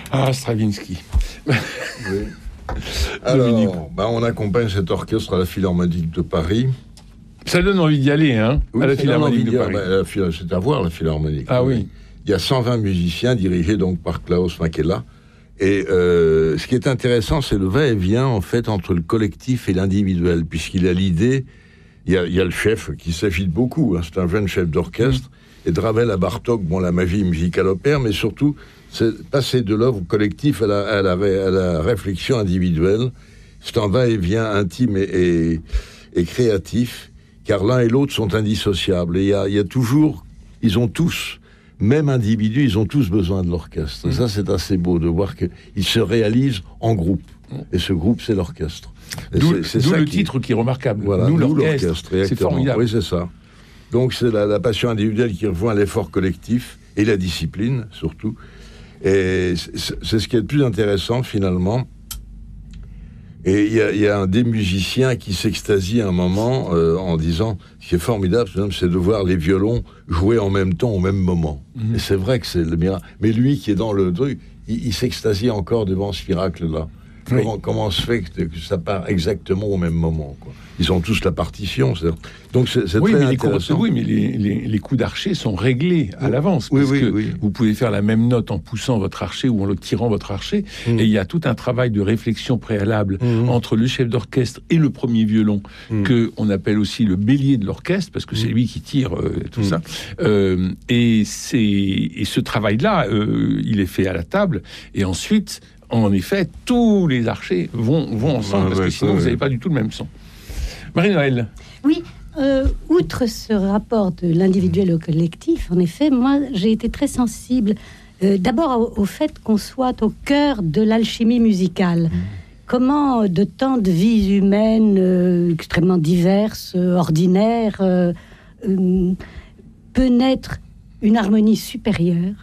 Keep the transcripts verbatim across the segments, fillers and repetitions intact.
Ah, Stravinsky. Oui. Alors, bah, on accompagne cet orchestre à la Philharmonique de Paris. Ça donne envie d'y aller, hein, oui, à la Philharmonique de Paris. Bah, c'est à voir, la Philharmonique. Ah oui. oui. Il y a cent vingt musiciens dirigés donc par Klaus Makela. Et euh, ce qui est intéressant, c'est le va-et-vient, en fait, entre le collectif et l'individuel, puisqu'il a l'idée, il y a, il y a le chef qui s'agite beaucoup, hein, c'est un jeune chef d'orchestre, mmh. et de Ravel à Bartók, bon, la magie musicale opère, mais surtout, c'est passer de l'œuvre collective à la, à la, à la réflexion individuelle. C'est un va-et-vient intime et, et, et créatif, car l'un et l'autre sont indissociables. Et il y a, il y a toujours, ils ont tous, même individus, ils ont tous besoin de l'orchestre. Mmh. Ça, c'est assez beau de voir qu'ils se réalisent en groupe. Mmh. Et ce groupe, c'est l'orchestre. Et d'où c'est, c'est d'où ça le qui... titre qui est remarquable. Voilà, nous, nous l'orchestre. l'orchestre c'est formidable. Oui, c'est ça. Donc, c'est la, la passion individuelle qui rejoint l'effort collectif et la discipline, surtout. Et c'est, c'est ce qui est le plus intéressant, finalement. Et il y, y a un des musiciens qui s'extasie à un moment euh, en disant, ce qui est formidable, c'est de voir les violons jouer en même temps, au même moment. Mmh. Et c'est vrai que c'est le miracle. Mais lui qui est dans le truc, il, il s'extasie encore devant ce miracle-là. Oui. Comment, comment se fait que, que ça part exactement au même moment, quoi. Ils ont tous la partition. C'est... Donc c'est, c'est oui, très mais intéressant. Les coups, oui, mais les, les, les coups d'archer sont réglés à l'avance. Oui, parce oui, que oui. vous pouvez faire la même note en poussant votre archer ou en le tirant votre archer. Mm. Et il y a tout un travail de réflexion préalable mm. entre le chef d'orchestre et le premier violon, mm. qu'on appelle aussi le bélier de l'orchestre, parce que c'est lui qui tire euh, tout mm. ça. Euh, et, c'est, et ce travail-là, euh, il est fait à la table. Et ensuite... En effet, tous les archers vont, vont ensemble, ah, parce ouais, que sinon, ouais. vous n'avez pas du tout le même son. Marie-Noël. Oui, euh, outre ce rapport de l'individuel au collectif, en effet, moi, j'ai été très sensible, euh, d'abord au, au fait qu'on soit au cœur de l'alchimie musicale. Mmh. Comment, de tant de vies humaines euh, extrêmement diverses, euh, ordinaires, euh, euh, peut naître une harmonie supérieure,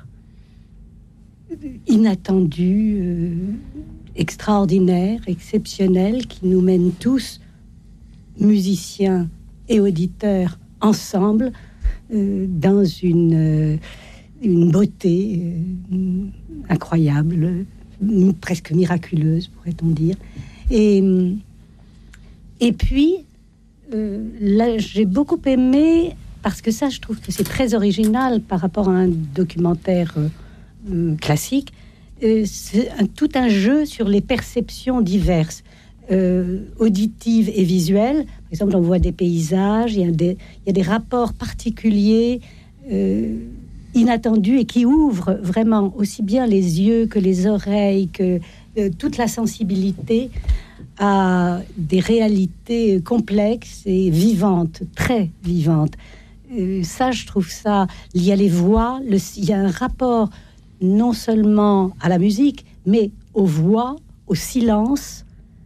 inattendu, euh, extraordinaire, exceptionnel, qui nous mène tous, musiciens et auditeurs, ensemble, euh, dans une, euh, une beauté euh, incroyable, euh, presque miraculeuse, pourrait-on dire. Et, et puis, euh, là, j'ai beaucoup aimé, parce que ça, je trouve que c'est très original par rapport à un documentaire... Euh, classique, euh, c'est un, tout un jeu sur les perceptions diverses, euh, auditives et visuelles. Par exemple, on voit des paysages, il y a des, il y a des rapports particuliers, euh, inattendus, et qui ouvrent vraiment aussi bien les yeux que les oreilles, que euh, toute la sensibilité à des réalités complexes et vivantes, très vivantes. Euh, ça, je trouve ça... Il y a les voix, le, il y a un rapport non seulement à la musique, mais aux voix, au silence,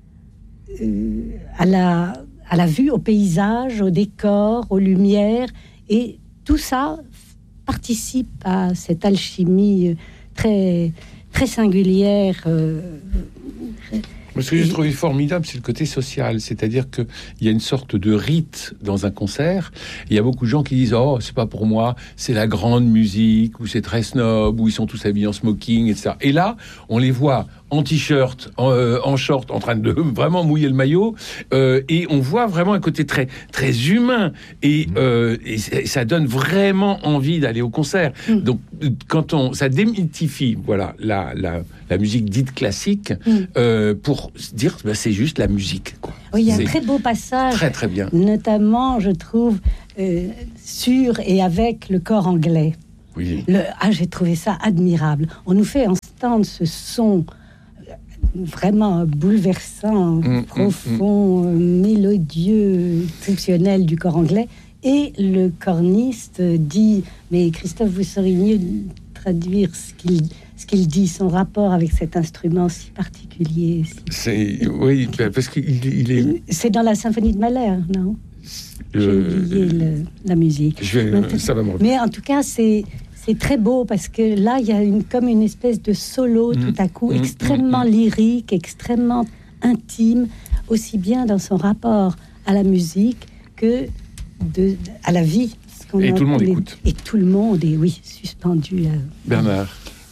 euh, à, la, à la vue, au paysage, au décor, aux lumières. Et tout ça participe à cette alchimie très, très singulière. Euh, Ce que j'ai trouvé formidable, c'est le côté social. C'est-à-dire qu'il y a une sorte de rite dans un concert. Il y a beaucoup de gens qui disent « Oh, c'est pas pour moi, c'est la grande musique, ou c'est très snob, ou ils sont tous habillés en smoking, et cetera » Et là, on les voit en t-shirt, en, euh, en short, en train de vraiment mouiller le maillot, euh, et on voit vraiment un côté très, très humain, et, euh, et ça donne vraiment envie d'aller au concert. Mmh. Donc, quand on... Ça démystifie, voilà, la, la, la musique dite classique, mmh. euh, pour se dire, bah, c'est juste la musique, quoi. Oui, il y a c'est un très beau passage, très, très bien. Notamment, je trouve, euh, sur et avec le corps anglais. Oui. Le, ah, j'ai trouvé ça admirable. On nous fait entendre ce son vraiment bouleversant, mmh, profond, mmh, mmh. mélodieux, exceptionnel du corps anglais. Et le corniste dit, mais Christophe, vous sauriez mieux traduire ce qu'il, ce qu'il dit, son rapport avec cet instrument si particulier. Si... C'est, oui, parce qu'il il est... C'est dans la symphonie de Mahler, non ? J'ai euh, oublié le, la musique. Je vais, ça va me mais en tout cas, c'est... C'est très beau parce que là, il y a une, comme une espèce de solo tout à coup, mmh, extrêmement mmh, lyrique, extrêmement intime, aussi bien dans son rapport à la musique que de, à la vie. Et tout le monde les, écoute. Et tout le monde est, oui, suspendu. À... Bernard.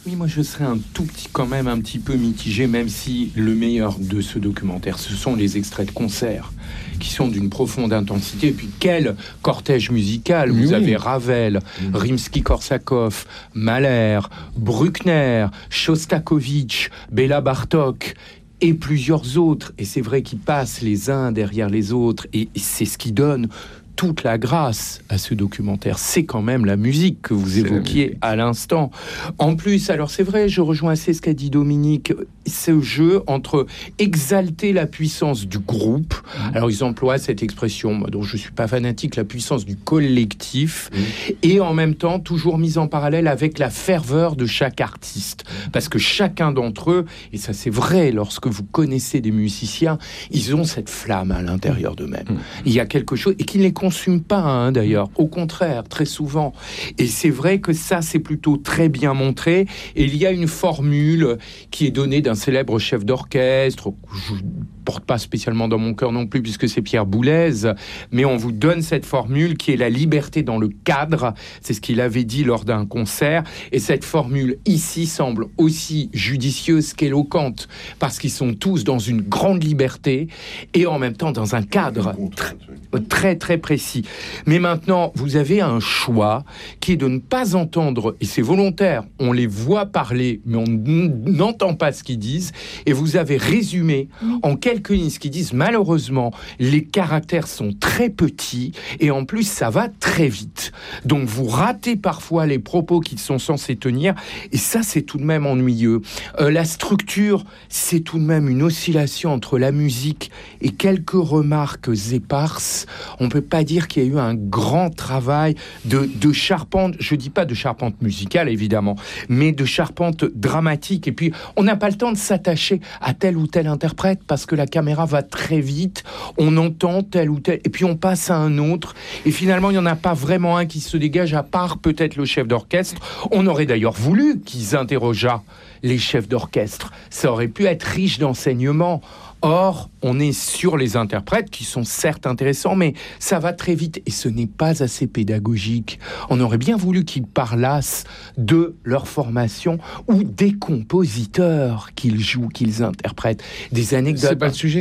Oui, moi je serais un tout petit, quand même un petit peu mitigé, même si le meilleur de ce documentaire, ce sont les extraits de concerts qui sont d'une profonde intensité. Et puis quel cortège musical! Vous oui. avez Ravel, mmh. Rimsky-Korsakov, Mahler, Bruckner, Shostakovich, Béla Bartók et plusieurs autres. Et c'est vrai qu'ils passent les uns derrière les autres. Et c'est ce qui donne toute la grâce à ce documentaire. C'est quand même la musique que vous évoquiez à l'instant. En plus, alors c'est vrai, je rejoins assez ce qu'a dit Dominique, ce jeu entre exalter la puissance du groupe, mmh. alors ils emploient cette expression, moi, dont je ne suis pas fanatique, la puissance du collectif, mmh. et en même temps, toujours mise en parallèle avec la ferveur de chaque artiste. Parce que chacun d'entre eux, et ça c'est vrai, lorsque vous connaissez des musiciens, ils ont cette flamme à l'intérieur d'eux-mêmes. Mmh. Il y a quelque chose, et qui ne les consume pas, hein, d'ailleurs. Au contraire, très souvent. Et c'est vrai que ça, c'est plutôt très bien montré. Et il y a une formule qui est donnée d'un célèbre chef d'orchestre, je ne porte pas spécialement dans mon cœur non plus, puisque c'est Pierre Boulez, mais on vous donne cette formule qui est la liberté dans le cadre. C'est ce qu'il avait dit lors d'un concert. Et cette formule, ici, semble aussi judicieuse qu'éloquente, parce qu'ils sont tous dans une grande liberté et en même temps dans un cadre très, très, très précis. Mais maintenant, vous avez un choix qui est de ne pas entendre, et c'est volontaire, on les voit parler, mais on n'entend pas ce qu'ils disent, et vous avez résumé en quelques lignes ce qu'ils disent. Malheureusement, les caractères sont très petits, et en plus, ça va très vite. Donc, vous ratez parfois les propos qu'ils sont censés tenir, et ça, c'est tout de même ennuyeux. Euh, la structure, c'est tout de même une oscillation entre la musique et quelques remarques éparses. On ne peut pas dire qu'il y a eu un grand travail de, de charpente, je ne dis pas de charpente musicale évidemment, mais de charpente dramatique. Et puis on n'a pas le temps de s'attacher à tel ou tel interprète parce que la caméra va très vite, on entend tel ou tel, et puis on passe à un autre, et finalement il n'y en a pas vraiment un qui se dégage, à part peut-être le chef d'orchestre. On aurait d'ailleurs voulu qu'ils interrogeaient les chefs d'orchestre, ça aurait pu être riche d'enseignements. Or, on est sur les interprètes qui sont certes intéressants, mais ça va très vite et ce n'est pas assez pédagogique. On aurait bien voulu qu'ils parlassent de leur formation ou des compositeurs qu'ils jouent, qu'ils interprètent. Des anecdotes. C'est pas le sujet.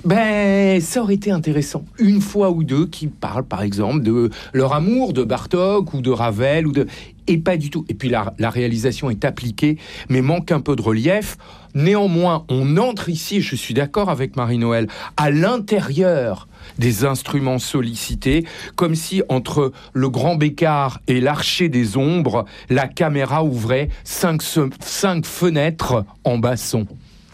Ben, ça aurait été intéressant. Une fois ou deux qui parlent, par exemple, de leur amour de Bartók ou de Ravel ou de... Et pas du tout. Et puis la, la réalisation est appliquée, mais manque un peu de relief. Néanmoins, on entre ici, je suis d'accord avec Marie-Noëlle, à l'intérieur des instruments sollicités, comme si entre le Grand Bécard et l'Archer des Ombres, la caméra ouvrait cinq, cinq fenêtres en basson.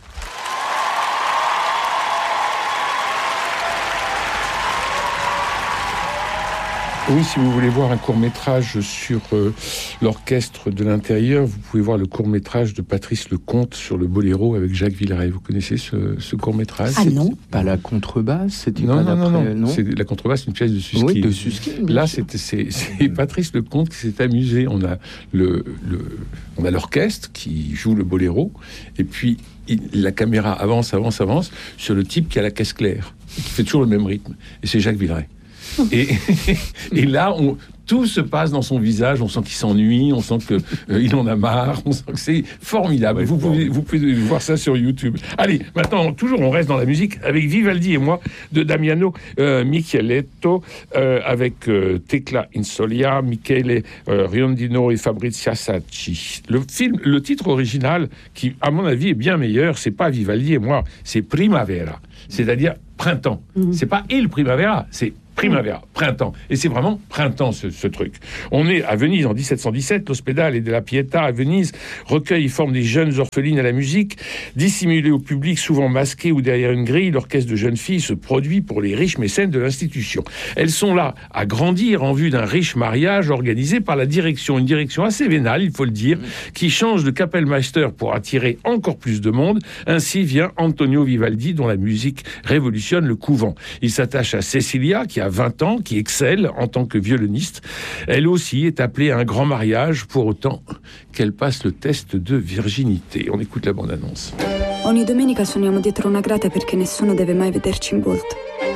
Oui, si vous voulez voir un court-métrage sur euh, l'orchestre de l'intérieur, vous pouvez voir le court-métrage de Patrice Lecomte sur le boléro avec Jacques Villeray. Vous connaissez ce, ce court-métrage? Ah non. Pas la contrebasse, c'était non, pas non, non, non, non. C'est, la contrebasse, c'est une pièce de Susskind. Oui, de Susskind. Là, c'est, c'est, c'est Patrice Lecomte qui s'est amusé. On a le, le, on a l'orchestre qui joue le boléro, et puis il, la caméra avance, avance, avance sur le type qui a la caisse claire, qui fait toujours le même rythme. Et c'est Jacques Villeray. Et, et là, on, tout se passe dans son visage. On sent qu'il s'ennuie, on sent qu'il euh, en a marre, on sent que c'est formidable. Ouais, vous, pouvez, vous pouvez voir ça sur YouTube. Allez, maintenant, toujours, on reste dans la musique avec Vivaldi et moi, de Damiano euh, Micheletto, euh, avec euh, Tecla Insolia, Michele euh, Riondino et Fabrizia Sacchi. Le film, le titre original, qui, à mon avis, est bien meilleur, c'est pas Vivaldi et moi, c'est Primavera, c'est-à-dire printemps. Mmh. C'est pas Il Primavera, c'est Primavera, printemps. Et c'est vraiment printemps, ce, ce truc. On est à Venise en dix-sept cent dix-sept, l'Ospedale et della Pietà à Venise recueille et forme des jeunes orphelines à la musique. Dissimulées au public, souvent masquées ou derrière une grille, l'orchestre de jeunes filles se produit pour les riches mécènes de l'institution. Elles sont là à grandir en vue d'un riche mariage organisé par la direction. Une direction assez vénale, il faut le dire, qui change de Kapellmeister pour attirer encore plus de monde. Ainsi vient Antonio Vivaldi, dont la musique révolutionne le couvent. Il s'attache à Cecilia, qui a vingt ans, qui excelle en tant que violoniste. Elle aussi est appelée à un grand mariage, pour autant qu'elle passe le test de virginité. On écoute la bande-annonce. Ogni domenica suoniamo dietro una grata perché nessuno deve mai vederci in volto.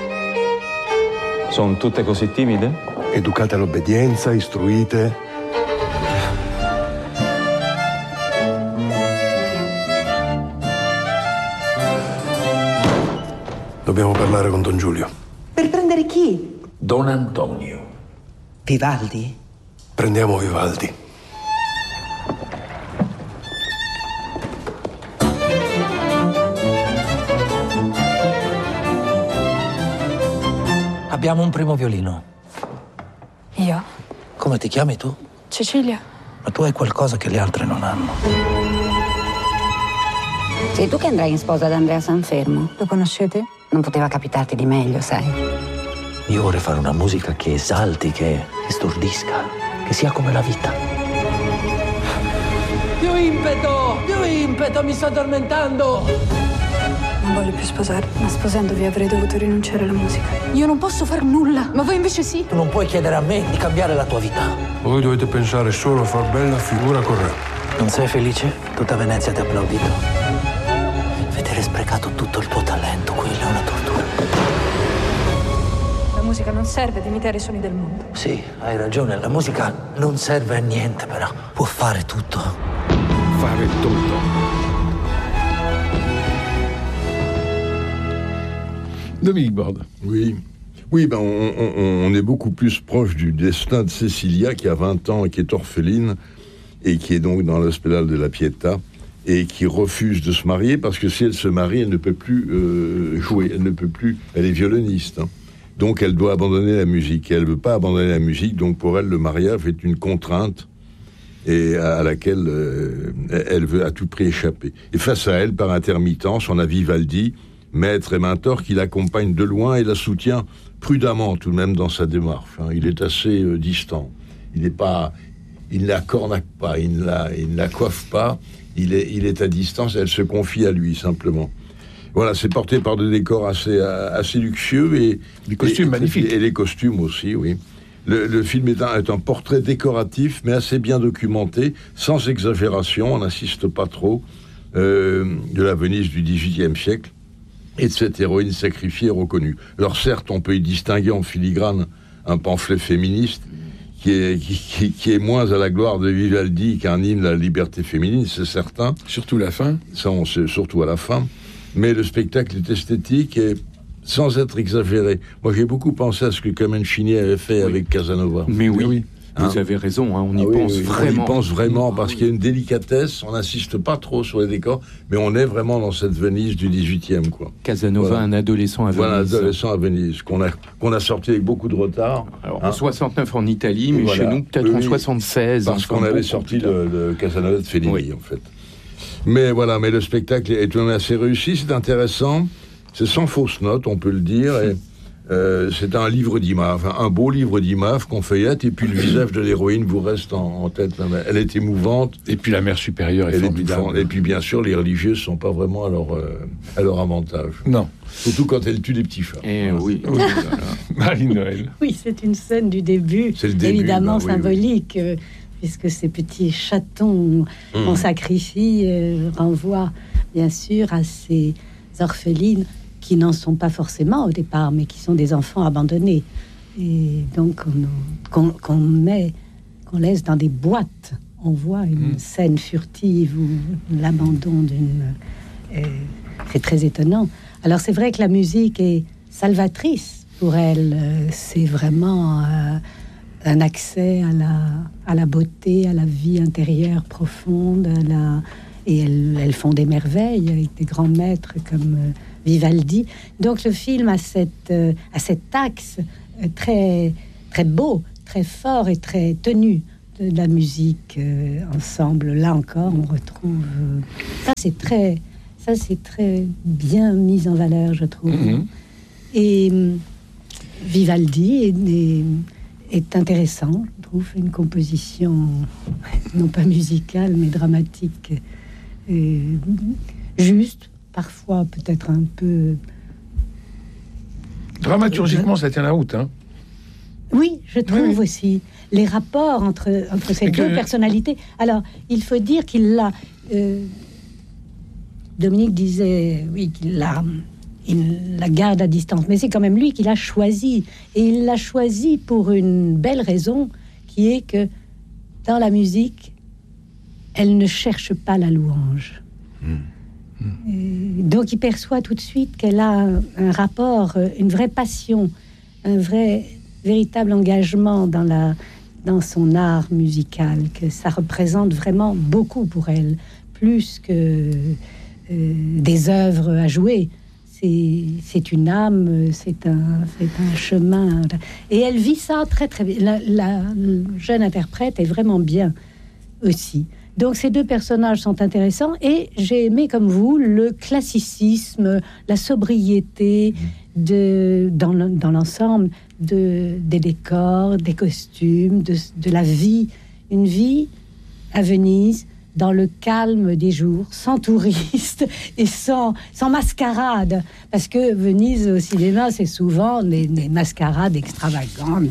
Sono tutte così timide? Educate all'obbedienza, istruite. Dobbiamo parlare con Don Giulio. Per prendere chi? Don Antonio. Vivaldi? Prendiamo Vivaldi. Abbiamo un primo violino. Io? Come ti chiami tu? Cecilia. Ma tu hai qualcosa che le altre non hanno. Sei tu che andrai in sposa ad Andrea Sanfermo? Lo conoscete? Non poteva capitarti di meglio, sai. Io vorrei fare una musica che esalti, che, che stordisca, che sia come la vita. Più impeto! Più impeto! Mi sto addormentando! Non voglio più sposarmi, ma sposandovi avrei dovuto rinunciare alla musica. Io non posso far nulla, ma voi invece sì. Tu non puoi chiedere a me di cambiare la tua vita. Voi dovete pensare solo a far bella figura corretta. Non sei felice? Tutta Venezia ti ha applaudito. Vedere sprecato tutto il tuo talento, quella è una tortura. La musica non serve ad imitare i suoni del mondo. Sì, hai ragione, la musica non serve a niente, però può fare tutto. Fare tutto. Dominique Borde. Oui. Oui, ben on, on, on est beaucoup plus proche du destin de Cecilia, qui a vingt ans et qui est orpheline, et qui est donc dans l'Ospedale de la Pietà, et qui refuse de se marier, parce que si elle se marie, elle ne peut plus euh, jouer, elle ne peut plus, elle est violoniste. Hein. Donc elle doit abandonner la musique, et elle ne veut pas abandonner la musique, donc pour elle, le mariage est une contrainte, et à laquelle euh, elle veut à tout prix échapper. Et face à elle, par intermittence, on a Vivaldi, maître et mentor, qui l'accompagne de loin et la soutient prudemment tout de même dans sa démarche. Hein. Il est assez euh, distant. Il n'est pas, il ne la cornaque pas, il ne la, il ne la coiffe pas. Il est, il est à distance. Elle se confie à lui simplement. Voilà, c'est porté par des décors assez, assez luxueux et des costumes et, magnifiques. Et les costumes aussi, oui. Le, le film est un, est un portrait décoratif, mais assez bien documenté, sans exagération. On n'insiste pas trop euh, de la Venise du dix-huitième siècle. Et de cette héroïne sacrifiée et reconnue. Alors certes, on peut y distinguer en filigrane un pamphlet féministe qui est, qui, qui, qui est moins à la gloire de Vivaldi qu'un hymne à la liberté féminine, c'est certain. Surtout la fin. Ça, on sait, surtout à la fin. Mais le spectacle est esthétique et sans être exagéré. Moi, j'ai beaucoup pensé à ce que Comencini avait fait oui. avec Casanova. Mais oui, oui. Hein? Vous avez raison, hein, on y ah oui, pense oui, vraiment. On y pense vraiment parce qu'il y a une délicatesse, on n'insiste pas trop sur les décors, mais on est vraiment dans cette Venise du dix-huitième, quoi. Casanova, voilà. Un adolescent à Venise. Voilà, un adolescent à Venise, qu'on a, qu'on a sorti avec beaucoup de retard. Alors, hein. En soixante-neuf en Italie, mais voilà. Chez nous, peut-être oui, en soixante-seize. Parce qu'on avait sorti le, le Casanova de Fellini, oui. En fait. Mais voilà, mais le spectacle est tout de même assez réussi, c'est intéressant, c'est sans fausse note, on peut le dire, et... Euh, c'est un livre d'images, un beau livre d'images qu'on feuillette, et puis le visage de l'héroïne vous reste en, en tête. Elle est émouvante. Et puis la mère supérieure est Elle formidable. Est et puis bien sûr, les religieuses ne sont pas vraiment à leur, euh, à leur avantage. Non. Surtout quand elle tue des petits chats. Eh oui. oui. Marie-Noël. Oui, c'est une scène du début, c'est le début évidemment bah, oui, symbolique, oui. Euh, puisque ces petits chatons mmh. qu'on sacrifie euh, renvoient bien sûr à ces orphelines qui n'en sont pas forcément au départ, mais qui sont des enfants abandonnés. Et donc, qu'on, qu'on met, qu'on laisse dans des boîtes. On voit une mmh. scène furtive ou l'abandon d'une... Euh, c'est très étonnant. Alors, c'est vrai que la musique est salvatrice pour elle. C'est vraiment euh, un accès à la, à la beauté, à la vie intérieure profonde. À la... Et elles, elles font des merveilles avec des grands maîtres comme... Euh, Vivaldi. Donc le film a cette, euh, a cet axe euh, très, très beau, très fort et très tenu de, de la musique euh, ensemble. Là encore, on retrouve... Euh, ça, c'est très, ça, c'est très bien mis en valeur, je trouve. Mm-hmm. Et euh, Vivaldi est, est, est intéressant, je trouve. Une composition, non pas musicale, mais dramatique, euh, juste, parfois peut-être un peu... Dramaturgiquement, ça tient la route, hein. Oui, je trouve oui, oui. aussi. Les rapports entre, entre ces que... deux personnalités. Alors, il faut dire qu'il l'a... Euh, Dominique disait, oui, qu'il l'a... Il la garde à distance, mais c'est quand même lui qui l'a choisi. Et il l'a choisi pour une belle raison, qui est que dans la musique, elle ne cherche pas la louange. Mmh. Et donc il perçoit tout de suite qu'elle a un, un rapport, une vraie passion, un vrai, véritable engagement dans, la, dans son art musical, que ça représente vraiment beaucoup pour elle, plus que euh, des œuvres à jouer. C'est, c'est une âme, c'est un, c'est un chemin. Et elle vit ça très très bien. La, la jeune interprète est vraiment bien aussi. Donc ces deux personnages sont intéressants et j'ai aimé comme vous le classicisme, la sobriété de, dans, le, dans l'ensemble de, des décors, des costumes, de, de la vie. Une vie à Venise dans le calme des jours, sans touristes et sans, sans mascarade. Parce que Venise au cinéma, c'est souvent des, des mascarades extravagantes,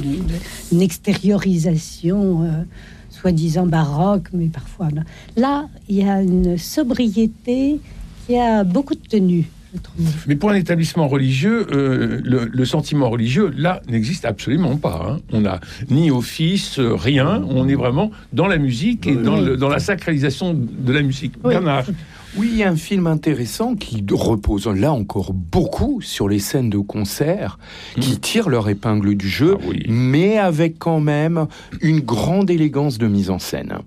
une extériorisation euh, soi-disant baroque, mais parfois... Non. Là, il y a une sobriété qui a beaucoup de tenue, je trouve. Mais pour un établissement religieux, euh, le, le sentiment religieux, là, n'existe absolument pas. Hein. On n'a ni office, euh, rien. On est vraiment dans la musique et oui, dans, oui. Le, dans la sacralisation de la musique. Oui. Bernard. Oui, il y a un film intéressant qui repose là encore beaucoup sur les scènes de concert, mmh. qui tirent leur épingle du jeu, ah oui. mais avec quand même une grande élégance de mise en scène.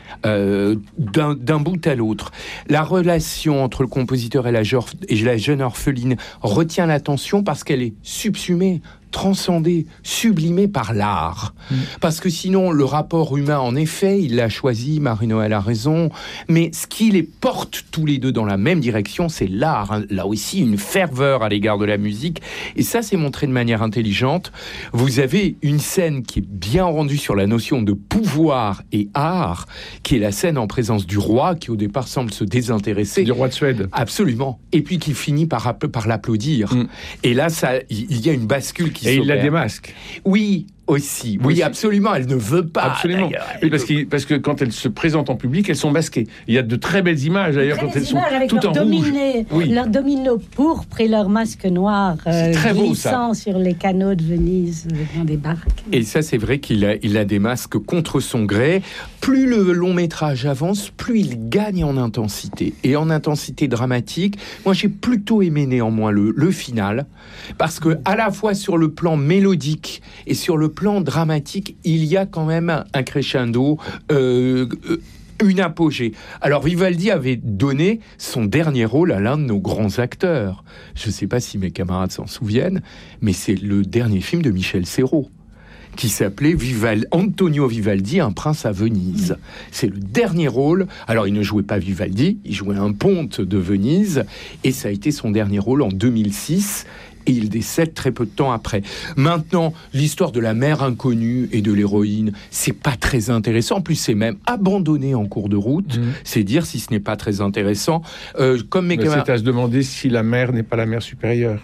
Euh, d'un, d'un bout à l'autre. La relation entre le compositeur et la, je- et la jeune orpheline retient l'attention parce qu'elle est subsumée, transcendée, sublimée par l'art. Mmh. Parce que sinon, le rapport humain, en effet, il l'a choisi, Marie-Noël a raison, mais ce qui les porte tous les deux dans la même direction, c'est l'art. Hein. Là aussi, une ferveur à l'égard de la musique. Et ça, c'est montré de manière intelligente. Vous avez une scène qui est bien rendue sur la notion de pouvoir et art, qui est la scène en présence du roi, qui au départ semble se désintéresser. Du roi de Suède. Absolument. Et puis qui finit par, par l'applaudir. Mmh. Et là, ça, il y a une bascule qui Et s'opère. il la démasque. Oui, aussi. Oui, oui, absolument. Elle ne veut pas. Absolument. Oui, parce, que, parce que quand elles se présentent en public, elles sont masquées. Il y a de très belles images, d'ailleurs, quand elles sont toutes en dominé, rouge. Oui. Leur domino pourpre et leur masque noir euh, glissant sur les canaux de Venise dans des barques. Et ça, c'est vrai qu'il a, il a des masques contre son gré. Plus le long métrage avance, plus il gagne en intensité. Et en intensité dramatique, moi, j'ai plutôt aimé néanmoins le, le final. Parce que, à la fois sur le plan mélodique et sur le plan dramatique, il y a quand même un crescendo, euh, une apogée. Alors Vivaldi avait donné son dernier rôle à l'un de nos grands acteurs. Je ne sais pas si mes camarades s'en souviennent, mais c'est le dernier film de Michel Serrault, qui s'appelait Vival... Antonio Vivaldi, un prince à Venise. C'est le dernier rôle. Alors, il ne jouait pas Vivaldi, il jouait un ponte de Venise, et ça a été son dernier rôle en deux mille six, et il décède très peu de temps après. Maintenant, l'histoire de la mère inconnue et de l'héroïne, c'est pas très intéressant. En plus, c'est même abandonné en cours de route. Mmh. C'est dire si ce n'est pas très intéressant. Euh, comme mes camarades... C'est à se demander si la mère n'est pas la mère supérieure.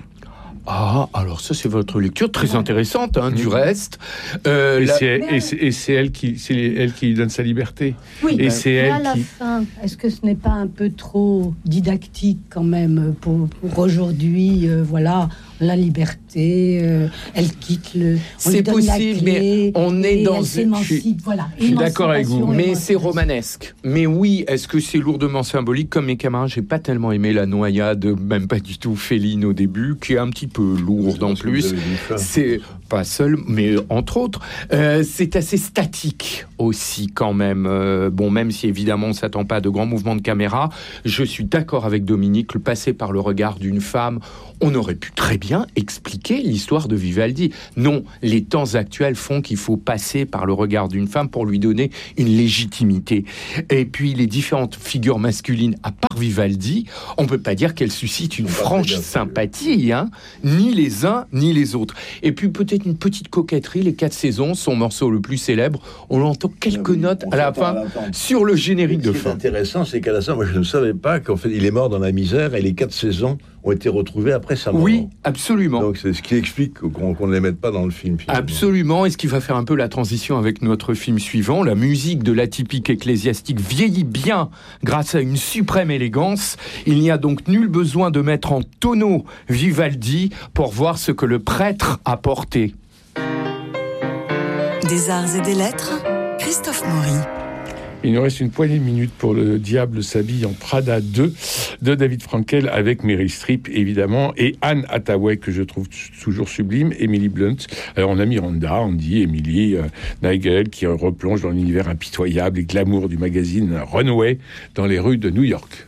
Ah, alors ça, c'est votre lecture très intéressante, hein, mmh. du reste. Euh, et, la... c'est, et, c'est, et c'est elle qui, c'est elle qui lui donne sa liberté. Oui, et c'est elle à la qui... fin, est-ce que ce n'est pas un peu trop didactique quand même pour, pour aujourd'hui, euh, voilà, la liberté, euh, elle quitte le... On c'est lui donne possible, la clé, mais on est dans... Je suis, voilà, je suis d'accord avec vous. Mais c'est romanesque. Mais oui, est-ce que c'est lourdement symbolique? Comme mes camarades, j'ai pas tellement aimé la noyade, même pas du tout Féline au début, qui est un petit peu lourde en plus. C'est pas seul, mais entre autres. Euh, c'est assez statique aussi quand même. Euh, bon, même si évidemment on s'attend pas à de grands mouvements de caméra, je suis d'accord avec Dominique, le passer par le regard d'une femme, on aurait pu très bien expliquer l'histoire de Vivaldi. Non, les temps actuels font qu'il faut passer par le regard d'une femme pour lui donner une légitimité. Et puis les différentes figures masculines, à part Vivaldi, on peut pas dire qu'elles suscitent une franche sympathie, hein, ni les uns ni les autres. Et puis peut-être une petite coquetterie, Les Quatre Saisons, son morceau le plus célèbre, on entend quelques oui, notes à la fin sur le générique de fin. Ce qui est intéressant, c'est qu'à la fin, moi je ne savais pas qu'en fait il est mort dans la misère et les Quatre Saisons ont été retrouvés après sa mort. Oui, absolument. Donc c'est ce qui explique qu'on, qu'on ne les mette pas dans le film. Finalement. Absolument, et ce qui va faire un peu la transition avec notre film suivant. La musique de l'atypique ecclésiastique vieillit bien grâce à une suprême élégance. Il n'y a donc nul besoin de mettre en tonneau Vivaldi pour voir ce que le prêtre a porté. Des arts et des lettres, Christophe Maury. Il nous reste une poignée de minutes pour Le Diable s'habille en Prada deux de David Frankel avec Meryl Streep évidemment et Anne Hathaway que je trouve t- toujours sublime, Emily Blunt. Alors on a Miranda, Andy, Emily, euh, Nigel qui replonge dans l'univers impitoyable et glamour du magazine Runway dans les rues de New York.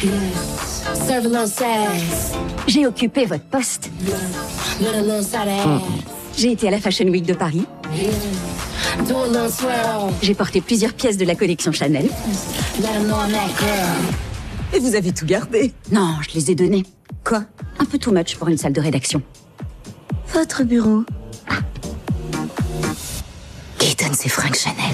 J'ai occupé votre poste. J'ai été à la Fashion Week de Paris. J'ai porté plusieurs pièces de la collection Chanel. Et vous avez tout gardé? Non, je les ai donnés. Quoi? Un peu too much pour une salle de rédaction. Votre bureau. Ah. Qui donne ses fringues Chanel?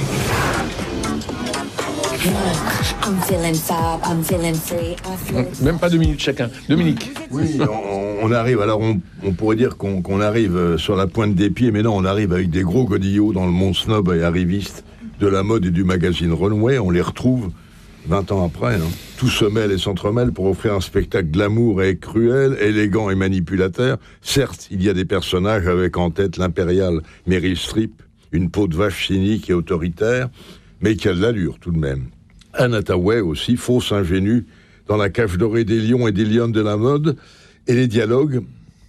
I'm feeling fab, I'm feeling free, Même pas deux minutes chacun. Dominique. Oui, on, on arrive, alors on, on pourrait dire qu'on, qu'on arrive sur la pointe des pieds, mais non, on arrive avec des gros godillots dans le monde snob et arriviste de la mode et du magazine Runway. On les retrouve vingt ans après. Hein. Tout se mêle et s'entremêle pour offrir un spectacle glamour et cruel, élégant et manipulateur. Certes, il y a des personnages avec en tête l'impériale Meryl Streep, une peau de vache cynique et autoritaire, mais qui a de l'allure tout de même. Anne Hathaway aussi, fausse ingénue, dans la cage dorée des lions et des lionnes de la mode. Et les dialogues,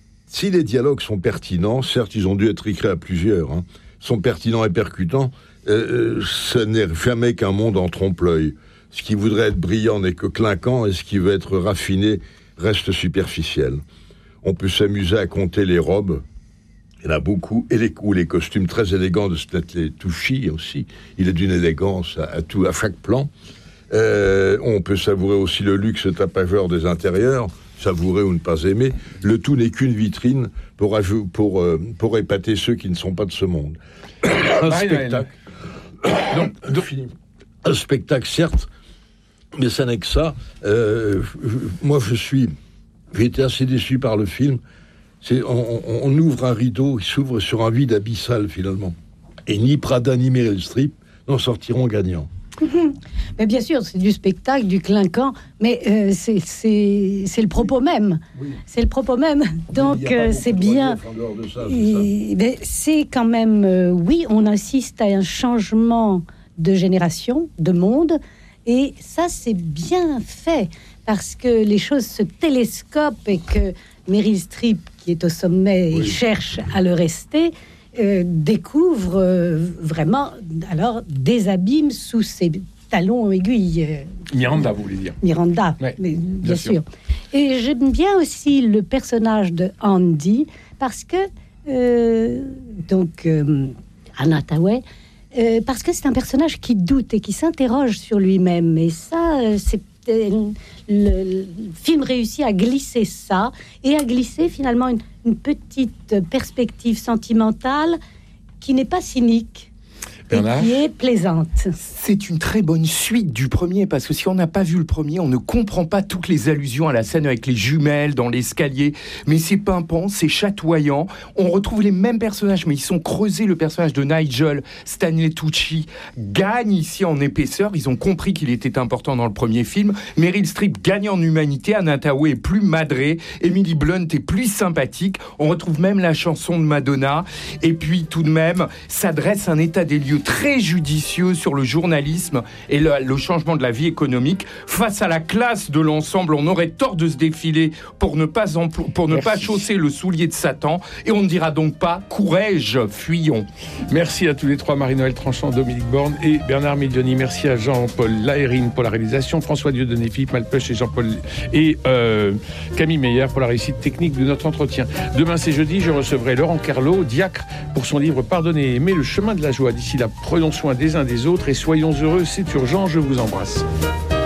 si les dialogues sont pertinents, certes ils ont dû être écrits à plusieurs, hein, sont pertinents et percutants, euh, ce n'est jamais qu'un monde en trompe-l'œil. Ce qui voudrait être brillant n'est que clinquant, et ce qui veut être raffiné reste superficiel. On peut s'amuser à compter les robes, il y en a beaucoup, et les, ou les costumes très élégants de Stanley Tucci aussi. Il est d'une élégance à, à, tout, à chaque plan. Euh, on peut savourer aussi le luxe tapageur des intérieurs, savourer ou ne pas aimer. Le tout n'est qu'une vitrine pour, ajou- pour, euh, pour épater ceux qui ne sont pas de ce monde. Un spectacle. Donc, donc, un spectacle, certes, mais ça n'est que ça. Euh, je, moi, je suis... J'ai été assez déçu par le film. C'est, on, on, on ouvre un rideau, il s'ouvre sur un vide abyssal, finalement. Et ni Prada ni Meryl Streep n'en sortiront gagnants. Mmh. Mais bien sûr, c'est du spectacle, du clinquant, mais euh, c'est, c'est, c'est le propos même. Oui. C'est le propos même. Donc, euh, c'est bien. Ça, Et, c'est, c'est quand même, euh, oui, on assiste à un changement de génération, de monde, et ça, c'est bien fait, parce que les choses se télescopent et que Meryl Streep, qui est au sommet et oui. cherche à le rester, Euh, découvre euh, vraiment alors des abîmes sous ses talons aiguilles. Euh, Miranda, vous voulez dire Miranda, ouais, mais, bien, bien sûr. sûr. Et j'aime bien aussi le personnage de Andy parce que euh, donc euh, Anne Hathaway, euh, parce que c'est un personnage qui doute et qui s'interroge sur lui-même. Et ça, euh, c'est Le, le film réussit à glisser ça et à glisser finalement une, une petite perspective sentimentale qui n'est pas cynique. Bernard, et qui est plaisante. C'est une très bonne suite du premier, parce que si on n'a pas vu le premier, on ne comprend pas toutes les allusions à la scène avec les jumelles dans l'escalier, mais c'est pimpant, c'est chatoyant, on retrouve les mêmes personnages, mais ils sont creusés. Le personnage de Nigel, Stanley Tucci, gagne ici en épaisseur, ils ont compris qu'il était important dans le premier film. Meryl Streep gagne en humanité, Anne Hathaway est plus madrée, Emily Blunt est plus sympathique, on retrouve même la chanson de Madonna, et puis tout de même, ça dresse un état des lieux très judicieux sur le journalisme et le, le changement de la vie économique. Face à la classe de l'ensemble, on aurait tort de se défiler pour ne pas, emplo- pour ne pas chausser le soulier de Satan, et on ne dira donc pas « Courage, fuyons ». Merci à tous les trois, Marie-Noël Tranchant, Dominique Borne et Bernard Miglioni. Merci à Jean-Paul Lahérine pour la réalisation, François Dieudonné, Philippe Malpeuch et Jean-Paul et euh, Camille Meyer pour la réussite technique de notre entretien. Demain, c'est jeudi, je recevrai Laurent Carlo, diacre, pour son livre « Pardonner et aimer, le chemin de la joie ». D'ici là, prenons soin des uns des autres et soyons heureux, c'est urgent, je vous embrasse.